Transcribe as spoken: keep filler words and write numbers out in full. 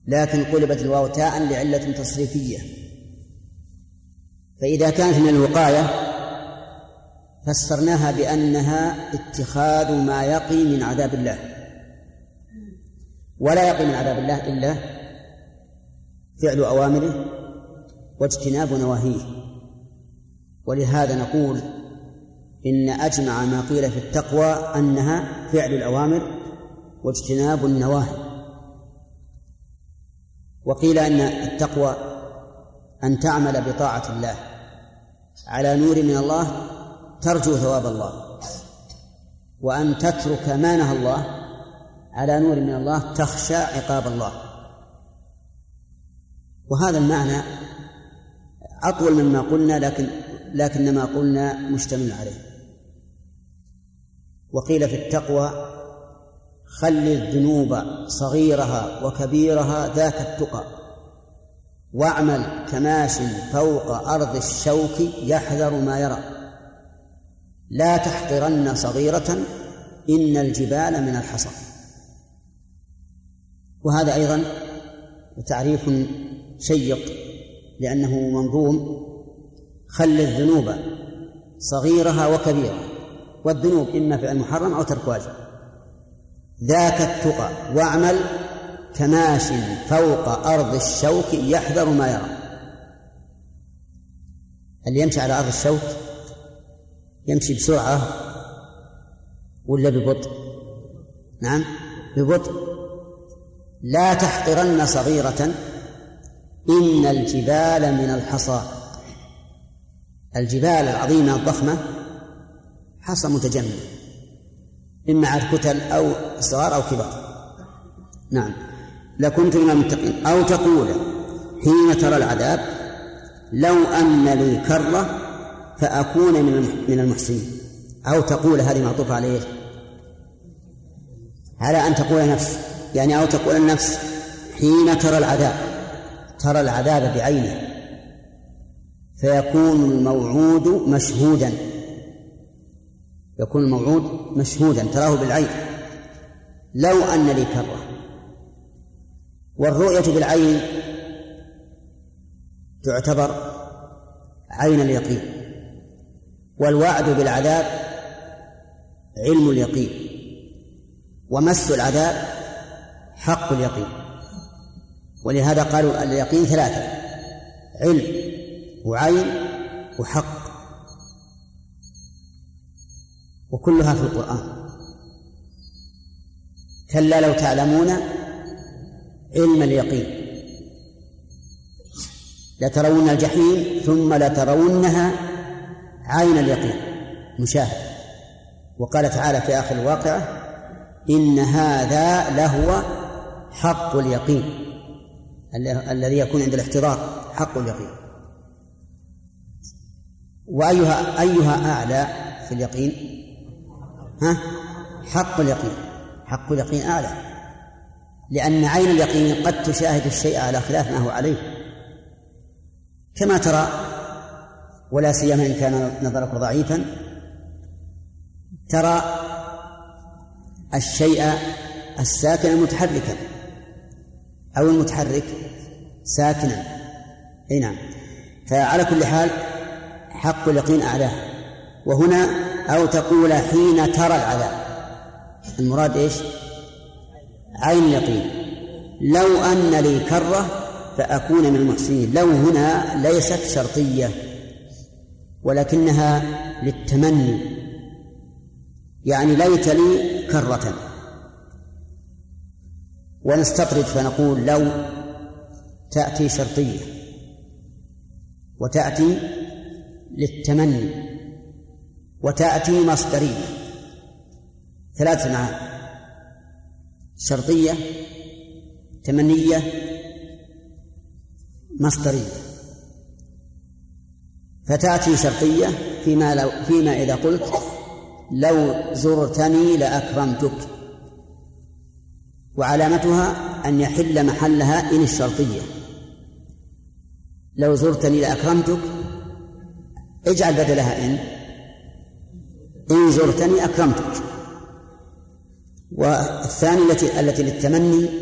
لكن قلبت الواو تاء لعلة تصريفية. فإذا كانت من الوقاية فسرناها بأنها اتخاذ ما يقي من عذاب الله، ولا يقي من عذاب الله إلا فعل أوامره واجتناب نواهيه. ولهذا نقول إن أجمع ما قيل في التقوى أنها فعل الأوامر واجتناب النواهي. وقيل أن التقوى أن تعمل بطاعة الله على نور من الله ترجو ثواب الله، وأن تترك ما نهى الله على نور من الله تخشى عقاب الله. وهذا المعنى أطول مما قلنا، لكن لكن ما قلنا مشتمل عليه. وقيل في التقوى خل الذنوب صغيرها وكبيرها ذاك التقى، واعمل كماش فوق أرض الشوك يحذر ما يرى، لا تحقرن صغيرة إن الجبال من الحصى. وهذا أيضا تعريف شيق لأنه منظوم: خل الذنوب صغيرها وكبيرها، والذنوب إما فعل محرم أو ترك واجب، ذاك التقى واعمل كماش فوق أرض الشوك يحذر ما يرى. اللي يمشي على أرض الشوك يمشي بسرعة ولا ببطء؟ نعم ببطء. لا تحقرن صغيرة إن الجبال من الحصى. الجبال العظيمة الضخمة حصى متجمد، إما على كتل أو صغار أو كبار. نعم لكنت من المتقين. أو تقول حين ترى العذاب لو أن لي كرة فأكون من المحسنين. أو تقول هذه معطوفة عليه على أن تقول نفس، يعني أو تقول النفس حين ترى العذاب، ترى العذاب بعينه فيكون الموعود مشهودا، يكون الموعود مشهودا تراه بالعين. لو أن لي كرة. والرؤية بالعين تعتبر عين اليقين، والوعد بالعذاب علم اليقين، ومس العذاب حق اليقين. ولهذا قالوا اليقين ثلاثة: علم وعين وحق، وكلها في القرآن. كلا لو تعلمون علم اليقين لترون الجحيم ثم لترونها عين اليقين مشاهد. وقال تعالى في آخر الواقعة: إن هذا لهو حق اليقين الذي يكون عند الاحتضار، حق اليقين. وأيها أيها أعلى في اليقين؟ ها؟ حق اليقين. حق اليقين أعلى، لأن عين اليقين قد تشاهد الشيء على خلاف ما هو عليه، كما ترى، ولا سيما إن كان نظرك ضعيفا، ترى الشيء الساكن متحركا أو المتحرك ساكنا. أي نعم. فعلى كل حال حق اليقين أعلاه. وهنا أو تقول حين ترى العذاب، المراد إيش؟ عين اليقين. لو أن لي كرة فأكون من المحسنين. لو هنا ليست شرطية ولكنها للتمني، يعني ليت لي كرة. ونستطرد فنقول لو تأتي شرطية وتأتي للتمني وتأتي مصدرية، ثلاث معاني: شرطية، تمنية، مصدرية. فتأتي شرطية فيما, لو فيما إذا قلت لو زرتني لأكرمتك، وعلامتها أن يحل محلها إن الشرطية. لو زرتني لأكرمتك اجعل بدلها إن إن زرتني أكرمتك. والثانية التي التي للتمني